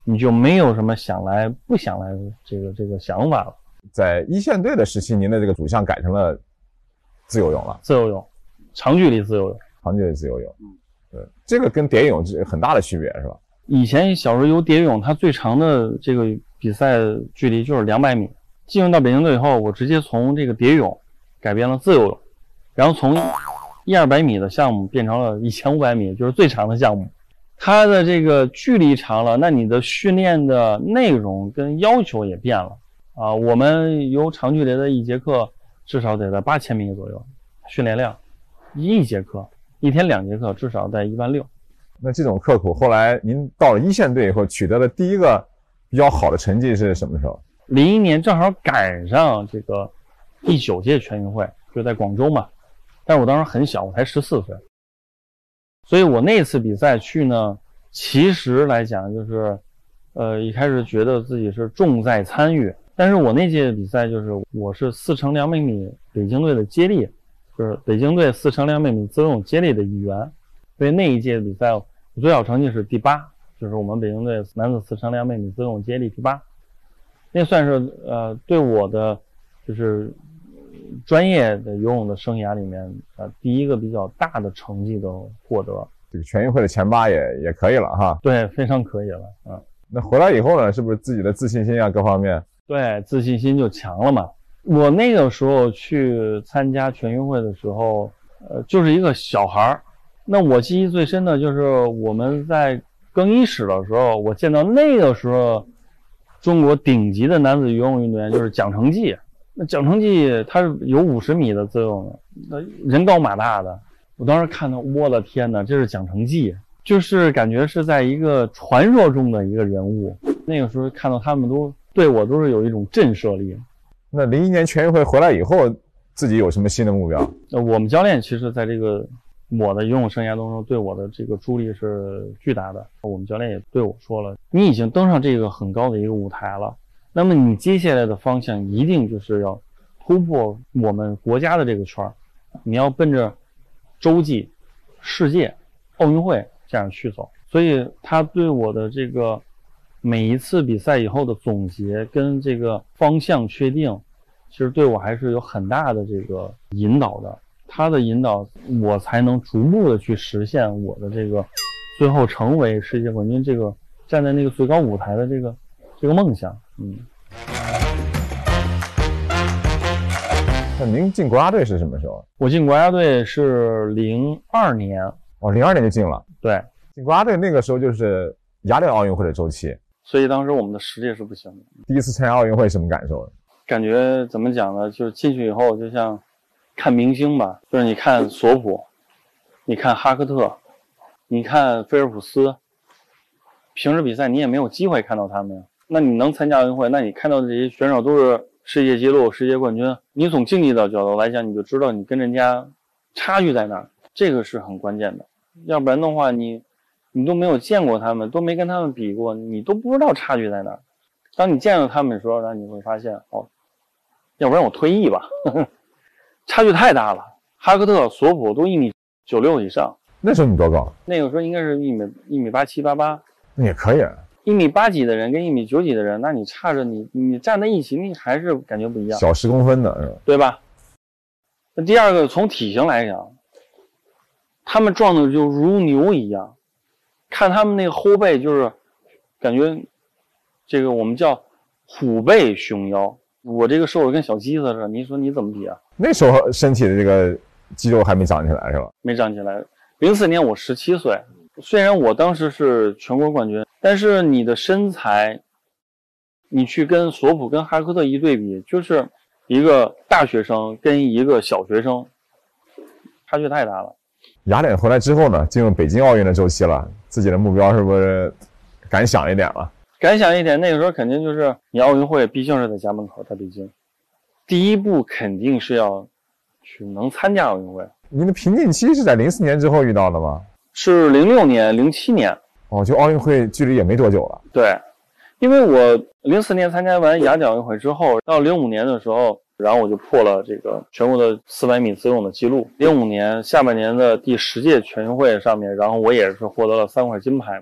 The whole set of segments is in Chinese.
你就没有什么想来不想来的这个想法了。 在一线队的时期，您的这个主项改成了自由泳了， 自由泳，长距离自由泳， 长距离自由泳。对，这个跟蝶泳很大的区别是吧？ 以前小时候游蝶泳，它最长的这个比赛距离就是200米。进入到北京队以后，我直接从这个蝶泳改变了自由泳，然后从100-200米的项目变成了1500米，就是最长的项目。它的这个距离长了，那你的训练的内容跟要求也变了啊。我们游长距离的一节课至少得在8000米左右，训练量一节课1天2节课至少在16000。 那这种刻苦，后来您到了一线队以后取得的第一个比较好的成绩是什么时候 ？01年正好赶上这个第9届全运会，就在广州嘛。但是我当时很小，我才14岁，所以我那次比赛去呢，其实来讲就是，一开始觉得自己是重在参与，但是我那届比赛就是我是4×200米北京队的接力，就是北京队4×200米自由泳接力的一员，所以那一届比赛我最好成绩是第8，就是我们北京队男子4×200米自由泳接力第8。那算是对我的就是专业的游泳的生涯里面第一个比较大的成绩的获得。 这个全运会的前8也可以了哈。 对，非常可以了那回来以后呢，是不是自己的自信心啊各方面？ 对，自信心就强了嘛。我那个时候去参加全运会的时候就是一个小孩。那我记忆最深的就是我们在更衣室的时候，我见到那个时候中国顶级的男子游泳运动员就是蒋成绩。那蒋成绩他是有50米的自由泳，那人高马大的，我当时看到我的天哪，这是蒋成绩，就是感觉是在一个传说中的一个人物。那个时候看到他们都对我都是有一种震慑力。 那01年全运会回来以后，自己有什么新的目标？ 我们教练其实在这个我的游泳生涯当中对我的这个助力是巨大的。我们教练也对我说了，你已经登上这个很高的一个舞台了，那么你接下来的方向一定就是要突破我们国家的这个圈，你要奔着洲际、世界、奥运会这样去走。所以他对我的这个每一次比赛以后的总结跟这个方向确定，其实对我还是有很大的这个引导的。他的引导，我才能逐步的去实现我的这个最后成为世界冠军，这个站在那个最高舞台的这个梦想。 那您进国家队是什么时候？ 我进国家队是02年。 哦，02年就进了。 对， 进国家队那个时候就是雅典奥运会的周期， 所以当时我们的实力是不行的。 第一次参加奥运会什么感受？ 感觉怎么讲呢？就是进去以后就像看明星吧，就是你看索普，你看哈克特，你看菲尔普斯，平时比赛你也没有机会看到他们。那你能参加奥运会，那你看到的这些选手都是世界纪录、世界冠军，你从竞技的角度来讲，你就知道你跟人家差距在哪儿，这个是很关键的。要不然的话，你都没有见过他们，都没跟他们比过，你都不知道差距在哪儿。当你见到他们的时候，然后你会发现，要不然我退役吧，差距太大了。哈克特、索普都1.96米以上。 那时候你多高？ 那个时候应该是1.87米、1.88米。 那也可以。 1.8米几的人跟1.9米几的人，那你差着你站在一起，你还是感觉不一样。 小10公分的是吧？ 对吧？那第二个，从体型来讲，他们壮的就如牛一样，看他们那个后背就是感觉这个我们叫虎背熊腰。我这个瘦的跟小鸡子似的，你说你怎么比啊？ 那时候身体的这个肌肉还没长起来是吧？ 没长起来。04年我17岁，虽然我当时是全国冠军，但是你的身材，你去跟索普跟哈克特一对比，就是一个大学生跟一个小学生，差距太大了。 雅典回来之后呢，进入北京奥运的周期了，自己的目标是不是敢想一点了？ 敢想一点，那个时候肯定就是你奥运会毕竟是在家门口，在北京，第一步肯定是要去能参加奥运会。 您的瓶颈期是在04年之后遇到的吗？ 是06年、07年。 哦，就奥运会距离也没多久了。 对，因为我04年参加完雅典奥运会之后，到05年的时候，然后我就破了这个全国的400米自由泳的记录。05年下半年的第10届全运会上面，然后我也是获得了3块金牌。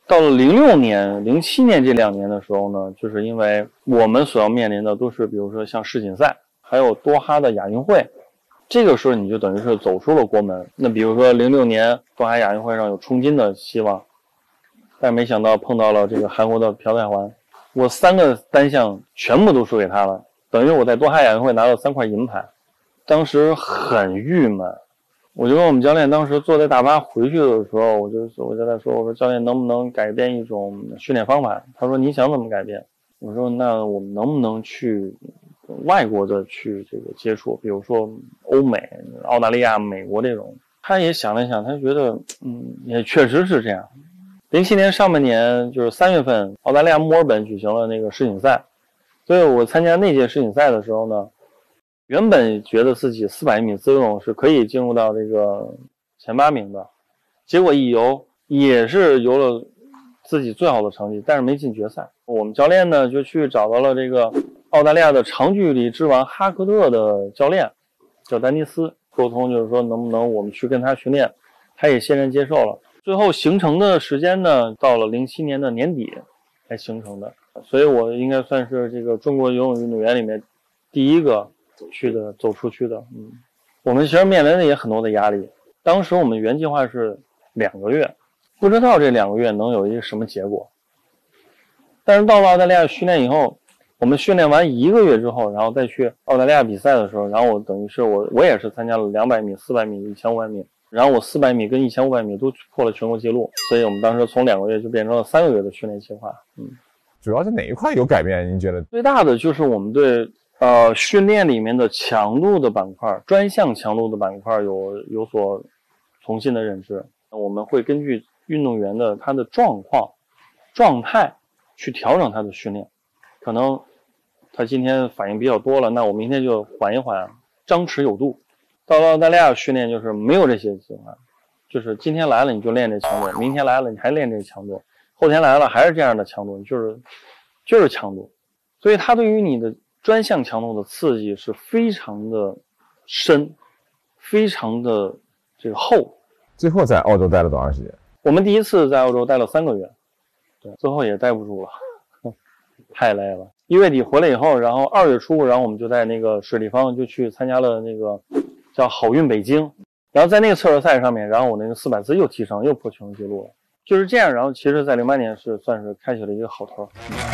到了06年、07年这2年的时候呢，就是因为我们所要面临的都是比如说像世锦赛，还有多哈的亚运会，这个时候你就等于是走出了国门。那比如说06年多哈亚运会上有冲金的希望，但没想到碰到了这个韩国的朴泰桓，我3个单项全部都输给他了，等于我在多哈亚运会拿了3块银牌，当时很郁闷。我就跟我们教练当时坐在大巴回去的时候，我就在那说，我说教练能不能改变一种训练方法？他说你想怎么改变？我说那我们能不能去外国的去这个接触，比如说欧美、澳大利亚、美国这种。他也想了想，他觉得也确实是这样。07年上半年就是3月份，澳大利亚墨尔本举行了那个世锦赛，所以我参加那届世锦赛的时候呢，原本觉得自己400米自由泳是可以进入到这个前8名的，结果一游也是游了自己最好的成绩，但是没进决赛。我们教练呢就去找到了这个澳大利亚的长距离之王哈克特的教练，叫丹尼斯，沟通就是说能不能我们去跟他训练，他也欣然接受了。最后形成的时间呢，到了07年的年底才形成的，所以我应该算是这个中国游泳运动员里面第一个走出去的。我们其实面临的也很多的压力。当时我们原计划是2个月，不知道这2个月能有一个什么结果。但是到了澳大利亚训练以后，我们训练完1个月之后，然后再去澳大利亚比赛的时候，然后我等于是我也是参加了200米、400米、1500米，然后我400米跟1500米都破了全国纪录，所以我们当时从2个月就变成了3个月的训练计划。 主要是哪一块有改变？您觉得最大的就是我们对训练里面的强度的板块，专项强度的板块有所重新的认知。我们会根据运动员的他的状况、状态去调整他的训练。可能他今天反应比较多了，那我明天就缓一缓，张弛有度。到了澳大利亚训练就是没有这些计划，就是今天来了你就练这强度，明天来了你还练这强度，后天来了还是这样的强度，就是强度。所以他对于你的专项强度的刺激是非常的深，非常的这个厚。 最后在澳洲待了多长时间？ 我们第一次在澳洲待了3个月，对，最后也待不住了，太累了。1月底回来以后，然后2月初，然后我们就在那个水立方就去参加了那个叫好运北京，然后在那个测试赛上面，然后我那个400字又提升，又破全国纪录了，就是这样。然后其实在08年算是开启了一个好头。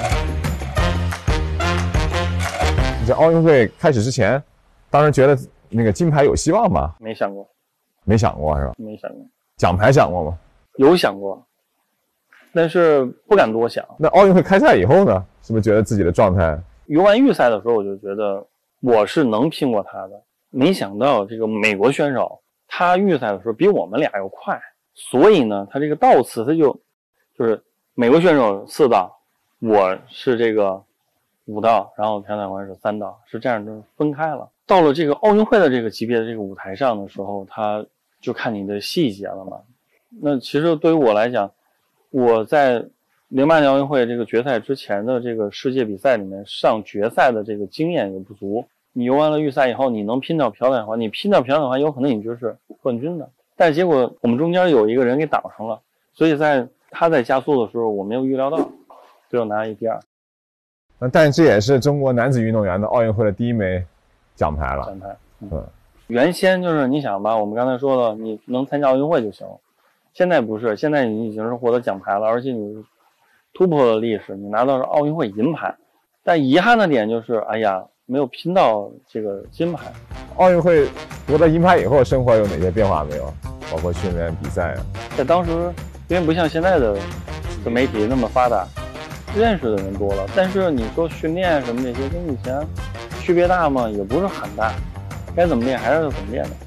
你在奥运会开始之前，当时觉得那个金牌有希望吗？ 没想过。 没想过是吧？ 没想过。 奖牌想过吗？ 有想过，但是不敢多想。 那奥运会开赛以后呢？是不是觉得自己的状态？ 游完预赛的时候，我就觉得我是能拼过他的。没想到这个美国选手，他预赛的时候比我们俩要快，所以呢，他这个道次他就是美国选手4道，我是这个5道，然后朴泰桓是3道，是这样就分开了。到了这个奥运会的这个级别的这个舞台上的时候，他就看你的细节了嘛。那其实对于我来讲，我在08年奥运会这个决赛之前的这个世界比赛里面上决赛的这个经验有不足。你游完了预赛以后，你能拼到朴泰桓，你拼到朴泰桓有可能你就是冠军的。但是结果我们中间有一个人给挡上了，所以他在加速的时候我没有预料到，最后拿了一第2。 但这也是中国男子运动员的奥运会的第1枚奖牌了。 奖牌，原先就是你想吧，我们刚才说了，你能参加奥运会就行。现在不是，现在你已经是获得奖牌了，而且你突破了历史，你拿到了奥运会银牌。但遗憾的点就是，哎呀，没有拼到这个金牌。 奥运会夺得银牌以后，生活有哪些变化没有？包括训练、比赛啊。 在当时，因为不像现在的媒体那么发达，认识的人多了，但是你说训练什么这些跟以前区别大吗？也不是很大，该怎么练还是怎么练的。